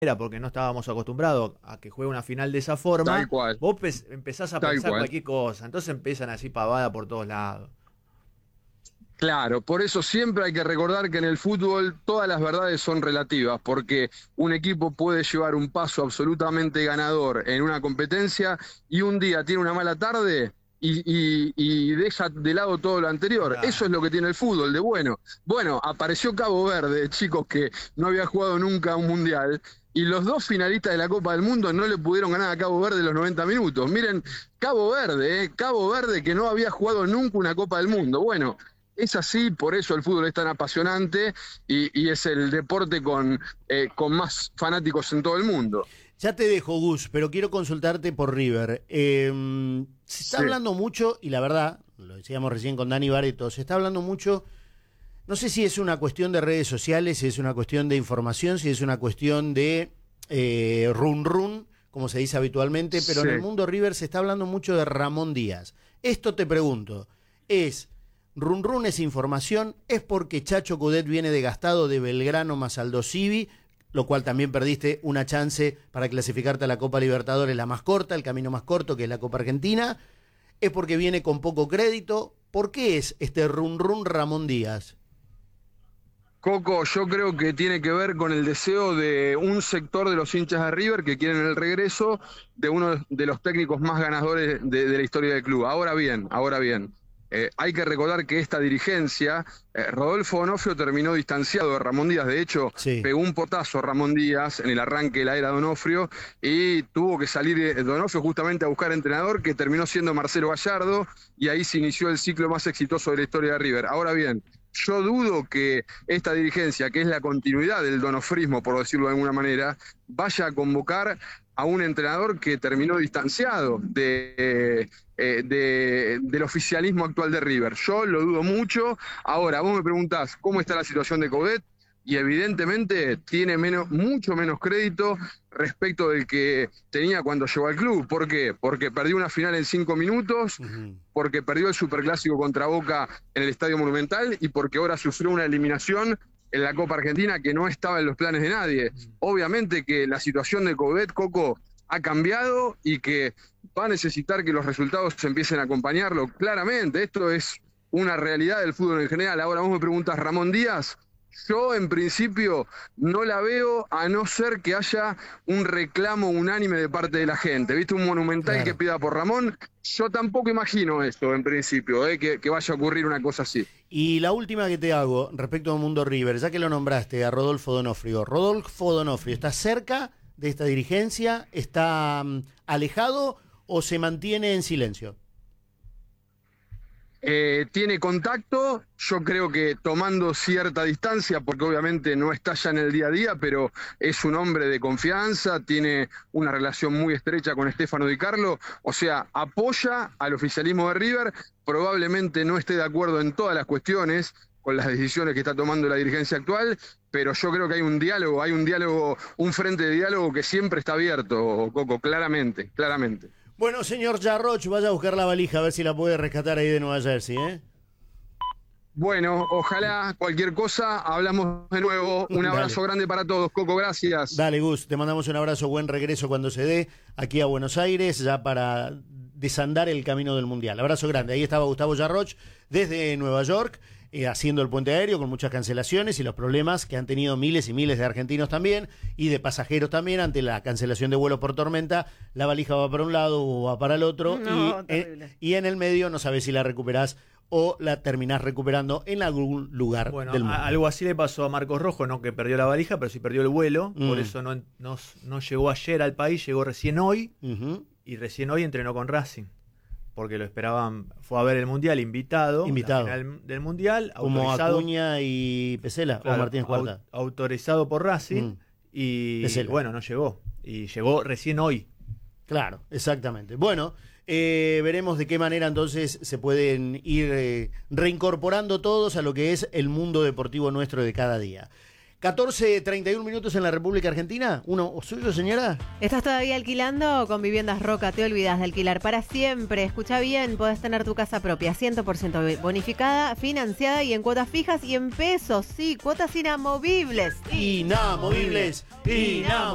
porque no estábamos acostumbrados a que juegue una final de esa forma, Tal cual. vos empezás a Tal pensar cual. cualquier cosa, entonces empiezan así pavada por todos lados. Claro, por eso siempre hay que recordar que en el fútbol todas las verdades son relativas, porque un equipo puede llevar un paso absolutamente ganador en una competencia y un día tiene una mala tarde y deja de lado todo lo anterior. Claro. Eso es lo que tiene el fútbol de bueno. Bueno, apareció Cabo Verde, chicos que no había jugado nunca un mundial, y los dos finalistas de la Copa del Mundo no le pudieron ganar a Cabo Verde los 90 minutos. Miren, Cabo Verde que no había jugado nunca una Copa del Mundo. Bueno, es así, por eso el fútbol es tan apasionante y es el deporte con más fanáticos en todo el mundo. Ya te dejo, Gus, pero quiero consultarte por River. Se está hablando mucho, y la verdad, lo decíamos recién con Dani Barreto, se está hablando mucho, no sé si es una cuestión de redes sociales, si es una cuestión de información, si es una cuestión de run, como se dice habitualmente, pero en el mundo River se está hablando mucho de Ramón Díaz. Esto te pregunto, ¿es run, es información? ¿Es porque Chacho Coudet viene desgastado de Belgrano más Aldo Civi, lo cual también perdiste una chance para clasificarte a la Copa Libertadores, la más corta, el camino más corto, que es la Copa Argentina? ¿Es porque viene con poco crédito? ¿Por qué es este run Ramón Díaz? Coco, yo creo que tiene que ver con el deseo de un sector de los hinchas de River que quieren el regreso de uno de los técnicos más ganadores de la historia del club. Ahora bien, hay que recordar que esta dirigencia, Rodolfo D'Onofrio terminó distanciado de Ramón Díaz. De hecho, pegó un potazo a Ramón Díaz en el arranque de la era D'Onofrio y tuvo que salir D'Onofrio justamente a buscar entrenador, que terminó siendo Marcelo Gallardo, y ahí se inició el ciclo más exitoso de la historia de River. Ahora bien, yo dudo que esta dirigencia, que es la continuidad del donofrismo, por decirlo de alguna manera, vaya a convocar a un entrenador que terminó distanciado del oficialismo actual de River. Yo lo dudo mucho. Ahora, vos me preguntás cómo está la situación de Coudet, y evidentemente tiene mucho menos crédito respecto del que tenía cuando llegó al club. ¿Por qué? Porque perdió una final en 5 minutos, porque perdió el Superclásico contra Boca en el Estadio Monumental y porque ahora sufrió una eliminación en la Copa Argentina que no estaba en los planes de nadie. Obviamente que la situación de Coudet, Coco, ha cambiado y que va a necesitar que los resultados se empiecen a acompañarlo. Claramente, esto es una realidad del fútbol en general. Ahora vos me preguntas, Ramón Díaz, yo en principio no la veo, a no ser que haya un reclamo unánime de parte de la gente. ¿Viste? Un Monumental que pida por Ramón. Yo tampoco imagino esto en principio, que vaya a ocurrir una cosa así. Y la última que te hago respecto al mundo River, ya que lo nombraste a Rodolfo D'Onofrio. ¿Rodolfo D'Onofrio está cerca de esta dirigencia? ¿Está alejado o se mantiene en silencio? Tiene contacto, yo creo que tomando cierta distancia, porque obviamente no está ya en el día a día, pero es un hombre de confianza, tiene una relación muy estrecha con Stefano Di Carlo, o sea, apoya al oficialismo de River, probablemente no esté de acuerdo en todas las cuestiones con las decisiones que está tomando la dirigencia actual, pero yo creo que hay un diálogo, un frente de diálogo que siempre está abierto, Coco, claramente. Bueno, señor Jarroch, vaya a buscar la valija a ver si la puede rescatar ahí de Nueva Jersey, ¿eh? Bueno, ojalá, cualquier cosa, hablamos de nuevo. Un abrazo grande para todos, Coco, gracias. Dale, Gus, te mandamos un abrazo, buen regreso cuando se dé aquí a Buenos Aires, ya para desandar el camino del Mundial. Abrazo grande. Ahí estaba Gustavo Jarroch desde Nueva York, haciendo el puente aéreo con muchas cancelaciones y los problemas que han tenido miles y miles de argentinos también y de pasajeros también ante la cancelación de vuelos por tormenta. La valija va para un lado o va para el otro, y en el medio no sabes si la recuperás o la terminás recuperando en algún lugar del mundo. Algo así le pasó a Marcos Rojo, no que perdió la valija, pero sí perdió el vuelo, por eso no llegó ayer al país, llegó recién hoy, y recién hoy entrenó con Racing, porque lo esperaban, fue a ver el Mundial invitado. La final del Mundial, como Acuña y Pesela, o Martínez Cuarta. Autorizado por Racing, y Pesela. bueno, no llegó, y llegó recién hoy. Claro, exactamente. Bueno, veremos de qué manera entonces se pueden ir reincorporando todos a lo que es el mundo deportivo nuestro de cada día. 14:31 minutos en la República Argentina. ¿Uno suyo, señora? ¿Estás todavía alquilando? Con Viviendas Roca te olvidas de alquilar para siempre. Escucha bien, podés tener tu casa propia 100% bonificada, financiada y en cuotas fijas y en pesos. Sí, cuotas inamovibles. Inamovibles.